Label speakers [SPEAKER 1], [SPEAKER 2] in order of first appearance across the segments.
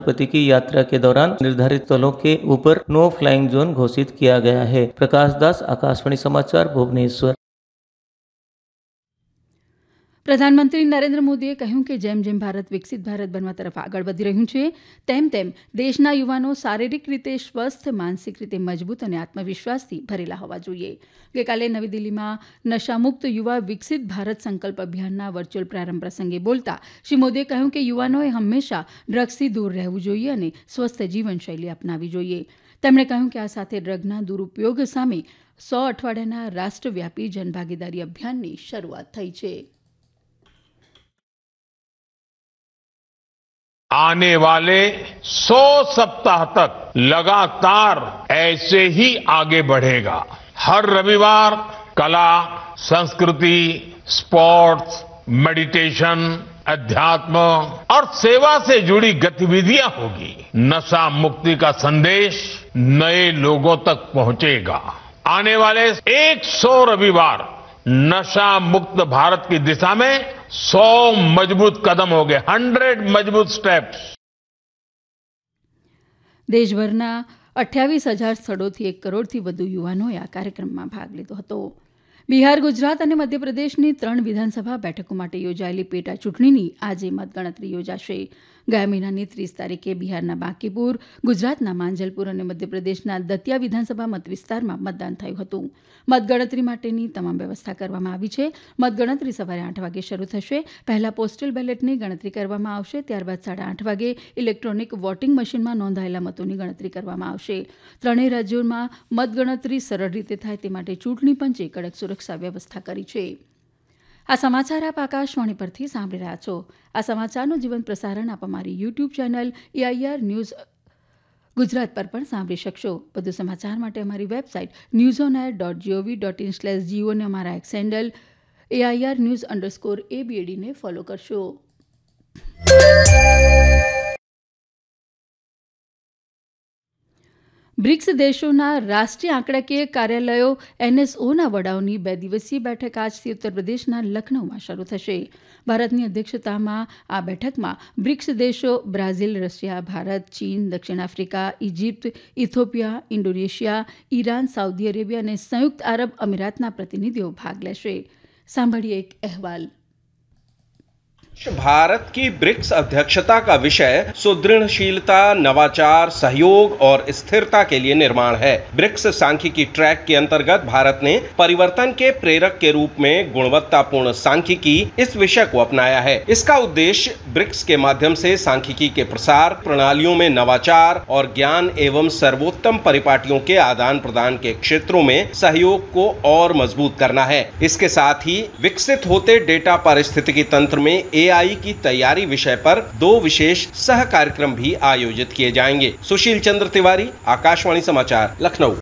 [SPEAKER 1] राष्ट्रपति की यात्रा के दौरान निर्धारित स्थलों के ऊपर नो फ्लाइंग जोन घोषित किया गया है। प्रकाश दास, आकाशवाणी समाचार, भुवनेश्वर।
[SPEAKER 2] પ્રધાનમંત્રી નરેન્દ્ર મોદીએ કહ્યું કે જેમ જેમ ભારત વિકસિત ભારત બનવા તરફ આગળ વધી રહ્યું છે તેમ તેમ દેશના યુવાનો શારીરિક રીતે સ્વસ્થ, માનસિક રીતે મજબૂત અને આત્મવિશ્વાસથી ભરેલા હોવા જોઈએ. ગઈકાલે નવી દિલ્હીમાં નશામુક્ત યુવા વિકસિત ભારત સંકલ્પ અભિયાનના વર્ચ્યુઅલ પ્રારંભ પ્રસંગે બોલતા શ્રી મોદીએ કહ્યું કે યુવાનોએ હંમેશા ડ્રગ્સથી દૂર રહેવું જોઈએ અને સ્વસ્થ જીવનશૈલી અપનાવવી જોઈએ. તેમણે કહ્યું કે આ સાથે ડ્રગના દુરુપયોગ સામે 100 અઠવાડિયાના રાષ્ટ્રવ્યાપી જનભાગીદારી અભિયાનની શરૂઆત થઈ છે.
[SPEAKER 3] आने वाले 100 सप्ताह तक लगातार ऐसे ही आगे बढ़ेगा. हर रविवार कला, संस्कृति, स्पोर्ट्स, मेडिटेशन, अध्यात्म और सेवा से जुड़ी गतिविधियां होगी. नशा मुक्ति का संदेश नए लोगों तक पहुंचेगा. आने वाले 100 रविवार नशा मुक्त भारत की दिशा में 100 मजबूत कदम हो गए, 100 मजबूत स्टेप्स.
[SPEAKER 2] દેશભરના 28,000 સ્થળોથી 1 કરોડથી વધુ યુવાનોએ આ કાર્યક્રમમાં ભાગ લીધો હતો. બિહાર, ગુજરાત અને મધ્યપ્રદેશની 3 વિધાનસભા બેઠકો માટે યોજાયેલી પેટા ચૂંટણીની આજે મતગણતરી યોજાશે. ગયા મહિનાની 30 તારીખે બિહારના બાંકીપુર, ગુજરાતના માંજલપુર અને મધ્યપ્રદેશના દતિયા વિધાનસભા મતવિસ્તારમાં મતદાન થયું હતું. મતગણતરી માટેની તમામ વ્યવસ્થા કરવામાં આવી છે. મતગણતરી સવારે 8 વાગે શરૂ થશે. પહેલા પોસ્ટલ બેલેટની ગણતરી કરવામાં આવશે. ત્યારબાદ 8:30 વાગે ઇલેક્ટ્રોનિક વોટિંગ મશીનમાં નોંધાયેલા મતોની ગણતરી કરવામાં આવશે. ત્રણેય રાજ્યોમાં મતગણતરી સરળ રીતે થાય તે માટે ચૂંટણી પંચે કડક સુરક્ષા વ્યવસ્થા કરી છે. આ સમાચાર આપ આકાશવાણી પરથી સાંભળી રહ્યા છો. આ સમાચારનું જીવંત પ્રસારણ આપ અમારી YouTube channel AIR news Gujarat પર પણ સાંભળી શકશો. વધુ સમાચાર માટે અમારી વેબસાઇટ newsonair.gov.in/geo અને અમારા એક્સ હેન્ડલ AIR_news_ABAD ને ફોલો કરશો. બ્રિક્સ દેશોના રાષ્ટ્રીય આંકડાકીય કાર્યાલયો NSOના વડાઓની 2 દિવસીય બેઠક આજથી ઉત્તર પ્રદેશના લખનૌમાં શરૂ થશે. ભારતની અધ્યક્ષતામાં આ બેઠકમાં બ્રિક્સ દેશો બ્રાઝિલ, રશિયા, ભારત, ચીન, દક્ષિણ Africa, Egypt, Ethiopia, Indonesia, Iran, Saudi Arabia અને સંયુક્ત આરબ અમીરાતના પ્રતિનિધિઓ ભાગ લેશે. સાંભળીએ એક અહેવાલ.
[SPEAKER 4] भारत की ब्रिक्स अध्यक्षता का विषय सुदृढ़शीलता, नवाचार, सहयोग और स्थिरता के लिए निर्माण है. ब्रिक्स सांख्यिकी ट्रैक के अंतर्गत भारत ने परिवर्तन के प्रेरक के रूप में गुणवत्तापूर्ण सांख्यिकी इस विषय को अपनाया है. इसका उद्देश्य ब्रिक्स के माध्यम से सांख्यिकी के प्रसार, प्रणालियों में नवाचार और ज्ञान एवं सर्वोत्तम परिपाटियों के आदान प्रदान के क्षेत्रों में सहयोग को और मजबूत करना है. इसके साथ ही विकसित होते डेटा पारिस्थितिकी तंत्र में AI की तैयारी विषय पर 2 विशेष सह कार्यक्रम भी आयोजित किए जाएंगे. सुशील चंद्र तिवारी, आकाशवाणी समाचार, लखनऊ.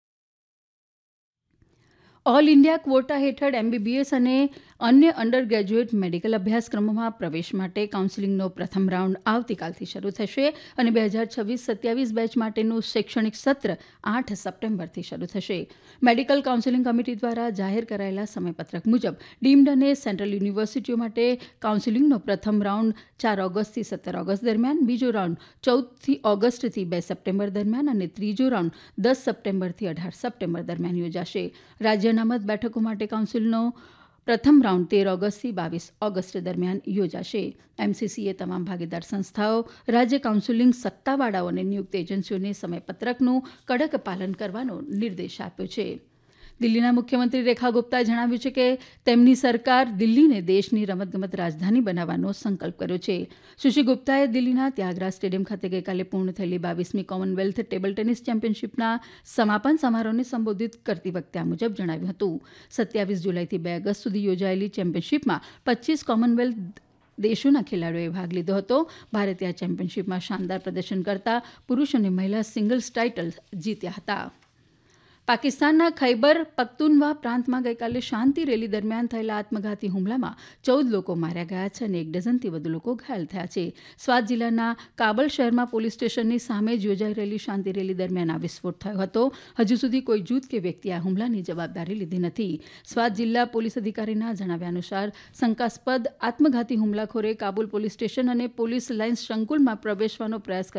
[SPEAKER 2] ઓલ ઇન્ડિયા ક્વોટા હેઠળ MBBS અને અન્ય અંડર ગ્રેજ્યુએટ મેડિકલ અભ્યાસક્રમોમાં પ્રવેશ માટે કાઉન્સેલિંગનો પ્રથમ રાઉન્ડ આવતીકાલથી શરૂ થશે અને 2026-27 બેચ માટેનું શૈક્ષણિક સત્ર 8 સપ્ટેમ્બરથી શરૂ થશે. મેડિકલ કાઉન્સેલિંગ કમિટી દ્વારા જાહેર કરાયેલા સમયપત્રક મુજબ ડીમ્ડ અને સેન્ટ્રલ યુનિવર્સિટીઓ માટે કાઉન્સેલિંગનો પ્રથમ રાઉન્ડ 4 ઓગસ્ટથી 17 ઓગસ્ટ દરમિયાન, બીજો રાઉન્ડ 14 ઓગસ્ટથી 2 સપ્ટેમ્બર દરમિયાન અને ત્રીજો રાઉન્ડ 10 સપ્ટેમ્બરથી 18 સપ્ટેમ્બર દરમિયાન યોજાશે. રાજ્ય અનામત બેઠકો માટે કાઉન્સિલનો પ્રથમ રાઉન્ડ 13 ઓગસ્ટથી 22 ઓગસ્ટ દરમિયાન યોજાશે. MCCએ તમામ ભાગીદાર સંસ્થાઓ, રાજ્ય કાઉન્સિલિંગ સત્તાવાળાઓ અને નિયુક્ત એજન્સીઓને સમયપત્રકનું કડક પાલન કરવાનો નિર્દેશ આપ્યો છે. દિલ્હીના મુખ્યમંત્રી રેખા ગુપ્તાએ જણાવ્યું છે કે તેમની સરકાર દિલ્હીને દેશની રમતગમત રાજધાની બનાવવાનો સંકલ્પ કર્યો છે. સુશ્રી ગુપ્તાએ દિલ્હીના ત્યાગરાજ સ્ટેડિયમ ખાતે ગઈકાલે પૂર્ણ થયેલી 22મી કોમનવેલ્થ ટેબલ ટેનિસ ચેમ્પિયનશીપના સમાપન સમારોહને સંબોધિત કરતી વખતે આ મુજબ જણાવ્યું હતું. 27 જુલાઈથી 2 ઓગસ્ટ સુધી યોજાયેલી ચેમ્પિયનશીપમાં 25 કોમનવેલ્થ દેશોના ખેલાડીઓએ ભાગ લીધો હતો. ભારતે આ ચેમ્પિયનશીપમાં શાનદાર પ્રદર્શન કરતા પુરુષ અને મહિલા સિંગલ્સ ટાઇટલ જીત્યા હતા. પાકિસ્તાનના ખૈબર પખ્તુનવા પ્રાંતમાં ગઈકાલે શાંતિ રેલી દરમિયાન થયેલા આત્મઘાતી હુમલામાં 14 લોકો માર્યા ગયા છે અને 1 ડઝનથી વધુ લોકો ઘાયલ થયા છે. સ્વાત જિલ્લાના કાબલ શહેરમાં પોલીસ સ્ટેશનની સામે જ યોજાઈ રહેલી શાંતિ રેલી દરમિયાન આ વિસ્ફોટ થયો હતો. હજુ સુધી કોઈ જૂથ કે વ્યક્તિએ આ હુમલાની જવાબદારી લીધી નથી. સ્વાત જિલ્લા પોલીસ અધિકારીના જણાવ્યા અનુસાર શંકાસ્પદ આત્મઘાતી હુમલાખોરે કાબુલ પોલીસ સ્ટેશન અને પોલીસ લાઇન્સ સંકુલમાં પ્રવેશવાનો પ્રયાસ